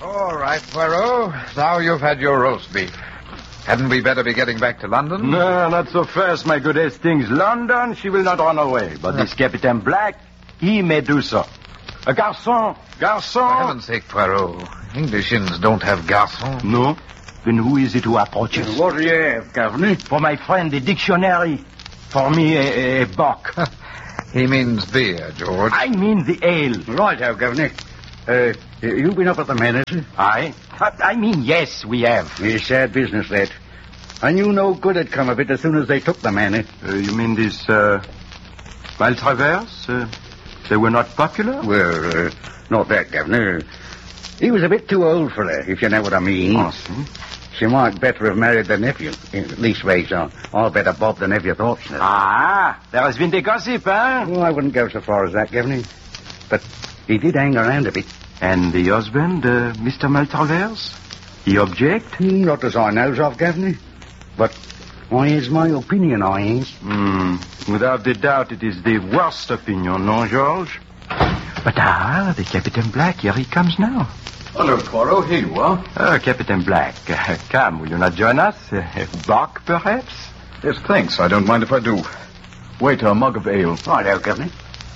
All right, Poirot. Now you've had your roast beef. Hadn't we better be getting back to London? No, not so fast, my good Hastings. London, she will not run away. But this Captain Black, he may do so. A garçon. For heaven's sake, Poirot. English inns don't have garçons. No? Then who is it who approaches? What do you have, Governor? For my friend, the dictionary. For me, a bock. He means beer, George. I mean the ale. Right, Governor. You've been up at the manor, sir? I mean, yes, we have. It's sad business, that. I knew no good had come of it as soon as they took the manor. You mean this, Maltravers? They were not popular? Well, not that, Governor. He was a bit too old for her, if you know what I mean. Awesome. She might better have married the nephew. At leastways, I'll better Bob the nephew thought so. There has been the gossip, huh? Well, I wouldn't go so far as that, Governor. But he did hang around a bit. And the husband, Mr. Maltravers? He object? Not as I knows of, Governor. But why is my opinion, I is. Without the doubt, it is the worst opinion, no, George? But the Captain Black, here he comes now. Hello, Poirot. Here you are. Captain Black, come, will you not join us? Bock, perhaps? Yes, thanks. I don't mind if I do. Waiter, a mug of ale. Right, Governor.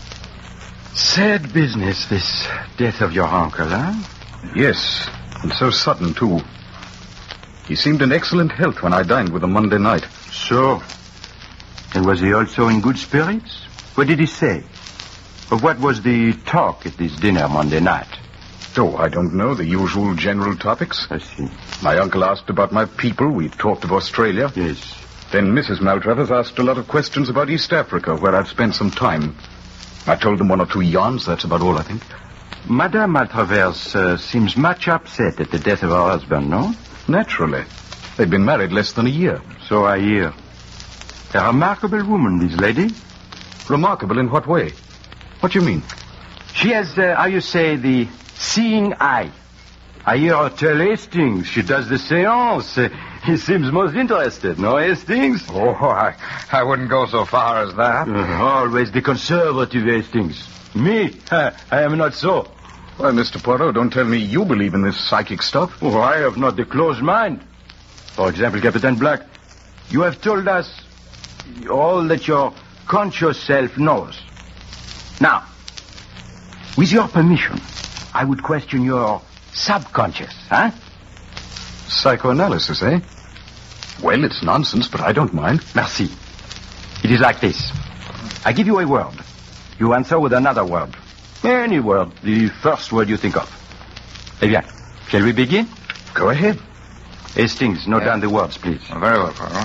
Sad business, this death of your uncle, huh? Yes, and so sudden, too. He seemed in excellent health when I dined with him Monday night. So? And was he also in good spirits? What did he say? Of what was the talk at this dinner Monday night? Oh, I don't know. The usual general topics. I see. My uncle asked about my people. We talked of Australia. Yes. Then Mrs. Maltravers asked a lot of questions about East Africa, where I've spent some time. I told them one or two yarns. That's about all, I think. Madame Maltravers seems much upset at the death of her husband, no? Naturally. They'd been married less than a year. So I hear. A remarkable woman, this lady. Remarkable in what way? What do you mean? She has, how you say, the seeing eye. I hear her tell Hastings she does the seance. He seems most interested, no, Hastings? Oh, I wouldn't go so far as that. Always the conservative Hastings. Me, I am not so. Well, Mr. Poirot, don't tell me you believe in this psychic stuff. Oh, I have not the closed mind. For example, Captain Black, you have told us all that your conscious self knows. Now, with your permission, I would question your subconscious, huh? Psychoanalysis, eh? Well, it's nonsense, but I don't mind. Merci. It is like this. I give you a word. You answer with another word. Any word. The first word you think of. Eh bien, shall we begin? Go ahead. Hastings, note down the words, please. Very well, Poirot.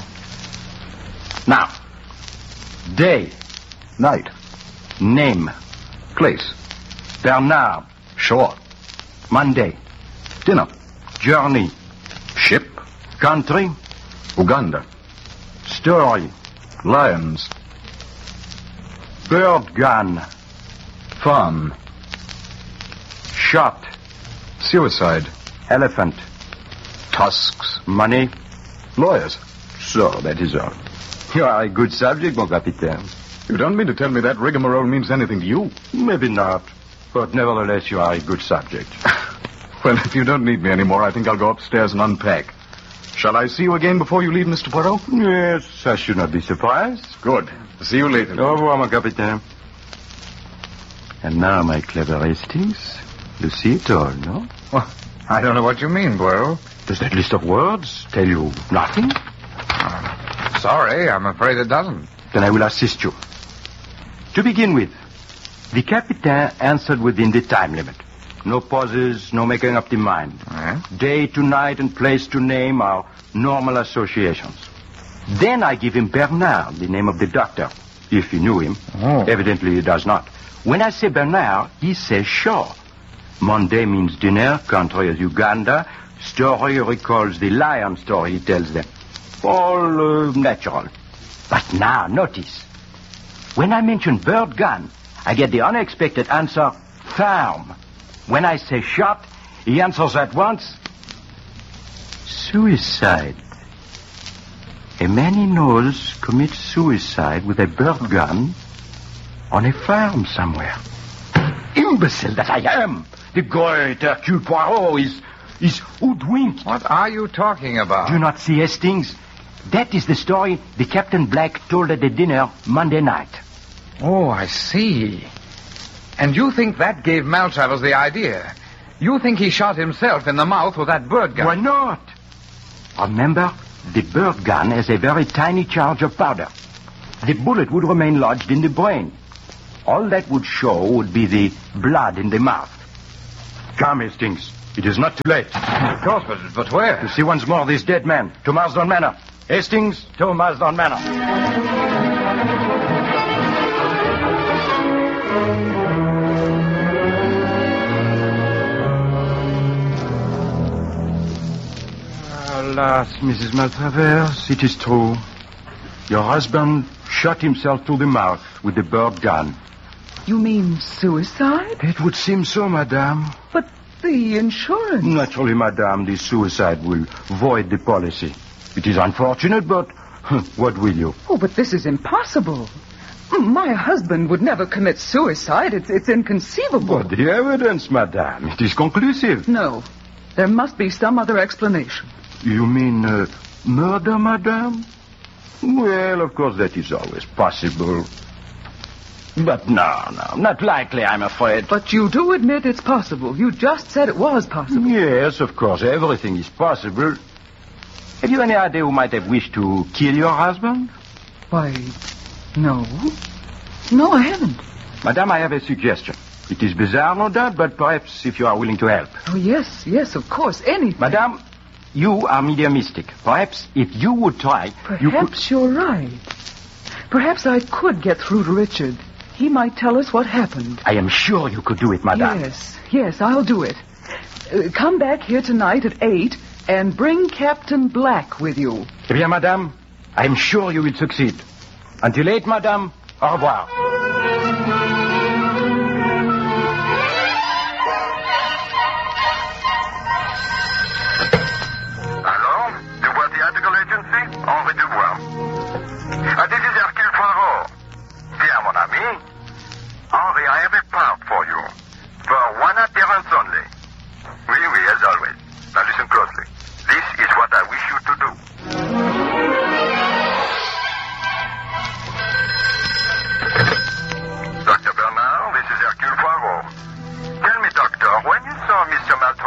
Now. Day. Night. Name. Place. Bernard. Shore. Monday. Dinner. Journey. Ship. Country. Uganda. Story. Lions. Bird gun. Farm. Shot. Suicide. Elephant. Tusks. Money. Lawyers. So, that is all. You are a good subject, mon capitaine. You don't mean to tell me that rigmarole means anything to you? Maybe not. But nevertheless, you are a good subject. Well, if you don't need me anymore, I think I'll go upstairs and unpack. Shall I see you again before you leave, Mr. Poirot? Yes, I should not be surprised. Good. See you later. Au revoir, mon capitaine. And now, my clever Hastings, you see it all, no? Well, I don't know what you mean, Poirot. Does that list of words tell you nothing? Sorry, I'm afraid it doesn't. Then I will assist you. To begin with, the Captain answered within the time limit. No pauses, no making up the mind. Day to night and place to name are normal associations. Then I give him Bernard, the name of the doctor, if he knew him. Evidently he does not. When I say Bernard, he says shore. Monday means dinner, country is Uganda. Story recalls the lion story he tells them. All natural. But now, notice. When I mention bird gun, I get the unexpected answer, farm. When I say shot, he answers at once, suicide. A man he knows commits suicide with a bird gun on a farm somewhere. Imbecile that I am! The great Hercule Poirot is is hoodwinked. What are you talking about? Do you not see Hastings? That is the story the Captain Black told at the dinner Monday night. Oh, I see. And you think that gave Maltravers the idea? You think he shot himself in the mouth with that bird gun? Why not? Remember, the bird gun has a very tiny charge of powder. The bullet would remain lodged in the brain. All that would show would be the blood in the mouth. Come, Hastings. It is not too late. Of course, but where? To see once more this dead man. To Marsden Manor. Hastings, to Marsden Manor. Alas, Mrs. Maltravers, it is true. Your husband shot himself through the mouth with the bird gun. You mean suicide? It would seem so, madame. But the insurance... Naturally, madame, the suicide will void the policy. It is unfortunate, but what will you? Oh, but this is impossible. My husband would never commit suicide. It's inconceivable. But the evidence, madame, it is conclusive. No. There must be some other explanation. You mean murder, madame? Well, of course, that is always possible. But no, not likely, I'm afraid. But you do admit it's possible. You just said it was possible. Yes, of course, everything is possible. Have you any idea who might have wished to kill your husband? Why, no. No, I haven't. Madame, I have a suggestion. It is bizarre, no doubt, but perhaps if you are willing to help. Oh, yes, of course, anything. Madame, you are mediumistic. Perhaps if you would try... Perhaps you're right. Perhaps I could get through to Richard. He might tell us what happened. I am sure you could do it, madame. Yes, I'll do it. Come back here tonight at 8 and bring Captain Black with you. Eh bien, madame, I am sure you will succeed. Until 8, madame, au revoir. Henri Dubois. This is Hercule Poirot. Dear mon ami, Henri, I have a part for you. For one appearance only. Oui, as always. Now listen closely. This is what I wish you to do. Dr. Bernard, this is Hercule Poirot. Tell me, doctor, when you saw Mr. Maltravers